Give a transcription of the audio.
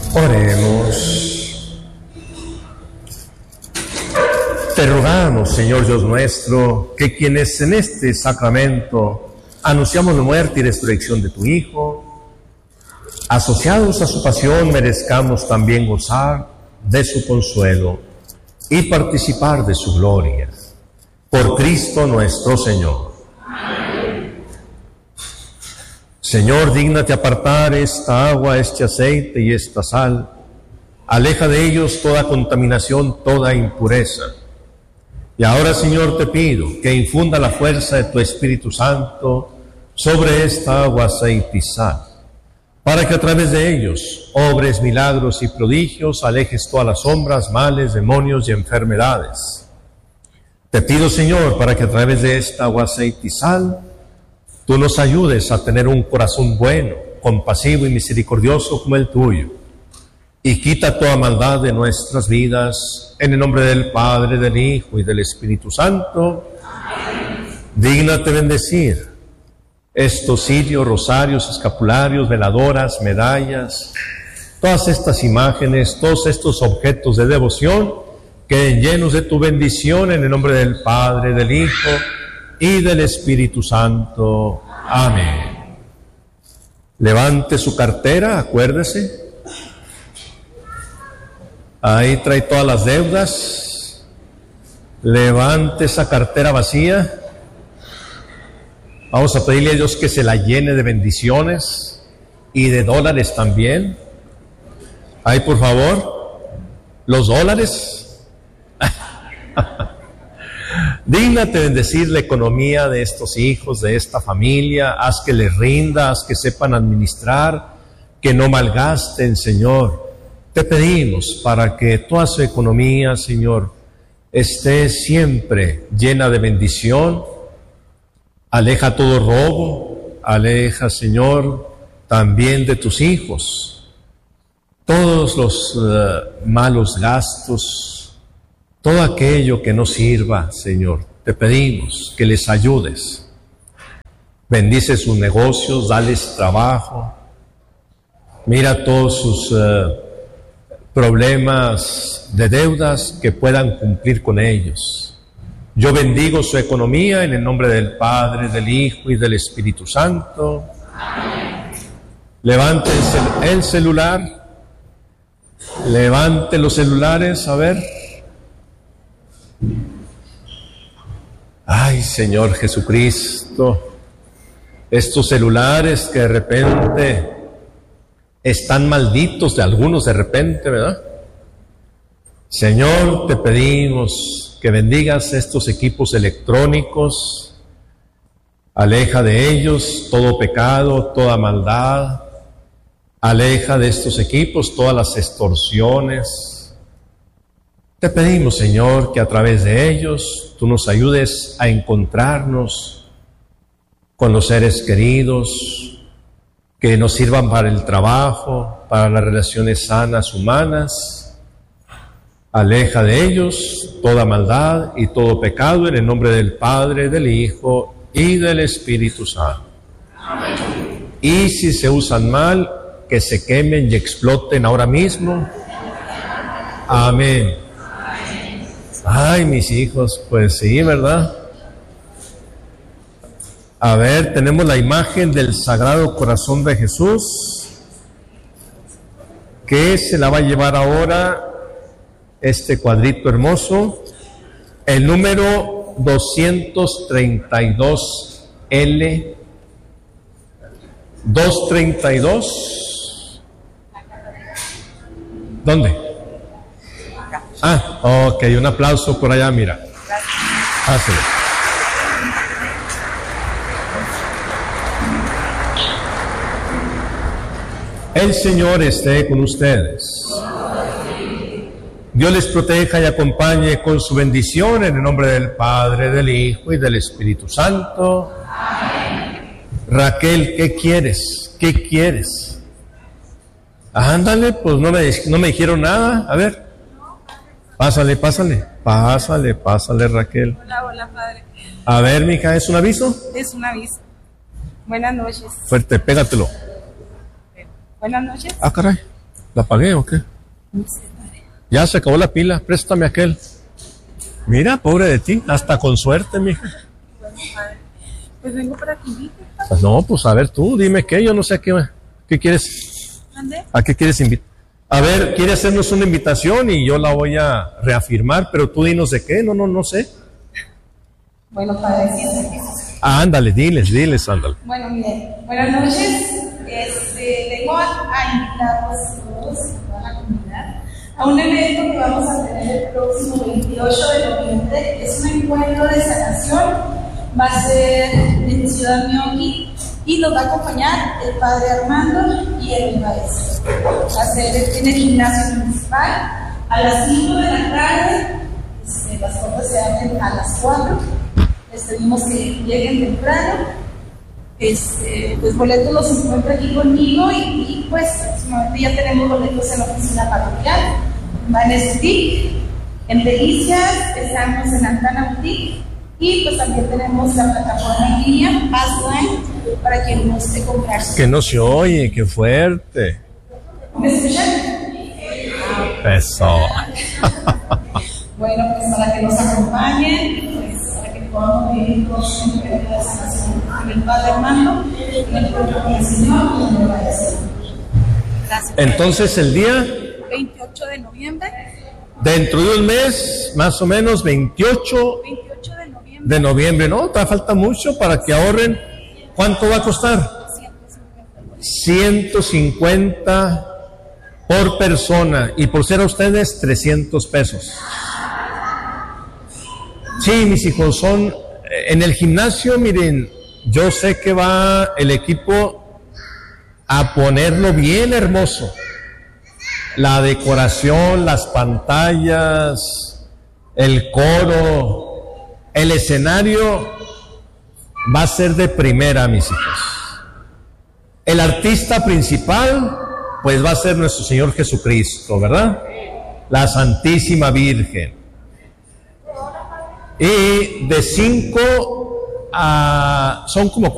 Oremos. Te rogamos, Señor Dios nuestro, que quienes en este sacramento anunciamos la muerte y resurrección de tu Hijo, asociados a su pasión, merezcamos también gozar de su consuelo y participar de su gloria. Por Cristo nuestro Señor. Amén. Señor, dígnate apartar esta agua, este aceite y esta sal. Aleja de ellos toda contaminación, toda impureza. Y ahora, Señor, te pido que infunda la fuerza de tu Espíritu Santo sobre esta agua, aceite y sal, para que a través de ellos obres milagros y prodigios, alejes todas las sombras, males, demonios y enfermedades. Te pido, Señor, para que a través de esta agua, aceite y sal, tú nos ayudes a tener un corazón bueno, compasivo y misericordioso como el tuyo, y quita toda maldad de nuestras vidas, en el nombre del Padre, del Hijo y del Espíritu Santo. Amén. Dígnate bendecir estos cirios, rosarios, escapularios, veladoras, medallas, todas estas imágenes, todos estos objetos de devoción, queden llenos de tu bendición, en el nombre del Padre, del Hijo y del Espíritu Santo. Amén. Levante su cartera, acuérdese. Ahí trae todas las deudas. Levante esa cartera vacía. Vamos a pedirle a Dios que se la llene de bendiciones y de dólares también. Ahí, por favor, los dólares. Dígnate bendecir la economía de estos hijos, de esta familia. Haz que les rinda, haz que sepan administrar, que no malgasten, Señor. Te pedimos para que toda su economía, Señor, esté siempre llena de bendición. Aleja todo robo, aleja, Señor, también de tus hijos todos los malos gastos, todo aquello que no sirva, Señor. Te pedimos que les ayudes. Bendice sus negocios, dales trabajo. Mira todos sus problemas de deudas, que puedan cumplir con ellos. Yo bendigo su economía en el nombre del Padre, del Hijo y del Espíritu Santo. Amén. Levante el celular. Levante los celulares, a ver. Ay, Señor Jesucristo, estos celulares que de repente están malditos, de algunos de repente, ¿verdad? Señor, te pedimos que bendigas estos equipos electrónicos, aleja de ellos todo pecado, toda maldad, aleja de estos equipos todas las extorsiones. Te pedimos, Señor, que a través de ellos tú nos ayudes a encontrarnos con los seres queridos, que nos sirvan para el trabajo, para las relaciones sanas humanas. Aleja de ellos toda maldad y todo pecado, en el nombre del Padre, del Hijo y del Espíritu Santo. Amén. Y si se usan mal, que se quemen y exploten ahora mismo. Amén. Ay, mis hijos, pues sí, ¿verdad? A ver, tenemos la imagen del Sagrado Corazón de Jesús, que se la va a llevar ahora este cuadrito hermoso, el número 232L, 232. ¿Dónde? Ah, ok, un aplauso por allá, mira. Pásale. El Señor esté con ustedes. Dios les proteja y acompañe con su bendición, en el nombre del Padre, del Hijo y del Espíritu Santo. Amén. Raquel, ¿qué quieres? ¿Qué quieres? Ándale, pues no me dijeron nada. A ver. Pásale, Raquel. Hola, padre. A ver, mija, ¿es un aviso? Es un aviso. Buenas noches. Fuerte, pégatelo. Buenas noches. Ah, caray. ¿La apagué o qué? No sé, padre. Ya se acabó la pila, préstame aquel. Mira, pobre de ti, hasta con suerte, mija. Bueno, padre, pues vengo para que invite. No, pues a ver tú, dime qué, yo no sé qué quieres. ¿Dónde? ¿A qué quieres invitar? A ver, quiere hacernos una invitación y yo la voy a reafirmar, pero tú dinos de qué, no sé. Bueno, padre, sí, sí. Ándale, diles, ándale. Bueno, mire, buenas noches. Vengo a invitarlos todos, a toda la comunidad, a un evento que vamos a tener el próximo 28 de noviembre. Es un encuentro de sanación, va a ser en Ciudad Mioqui y nos va a acompañar el padre Armando y el maestro. Va a ser en el gimnasio municipal a las 5 de la tarde. Las puertas se abren a las 4. Les pedimos que lleguen temprano. Pues boletos los encuentro aquí conmigo y pues próximamente ya tenemos boletos en la oficina parroquial. Van a Stick, en Delicias, estamos en Antana Boutique y pues también tenemos la plataforma en línea Passline para quien guste comprarse. Que no se oye, qué fuerte. ¿Me escuchan? Eso. Bueno, pues para que nos acompañen, pues para que podamos vivir todos en el de sanación con el Padre Armando, en el propio con el Señor y en el Maestro. Gracias. Entonces el día 28 de noviembre. dentro de un mes, más o menos 28 de noviembre, ¿no? Te falta mucho para que ahorren. ¿Cuánto va a costar? 150 por persona y por ser a ustedes 300 pesos. Sí, mis hijos, son en el gimnasio, miren, yo sé que va el equipo a ponerlo bien hermoso. La decoración, las pantallas, el coro, el escenario va a ser de primera, mis hijos. El artista principal, pues va a ser nuestro Señor Jesucristo, ¿verdad? La Santísima Virgen. Y de 5 a... son como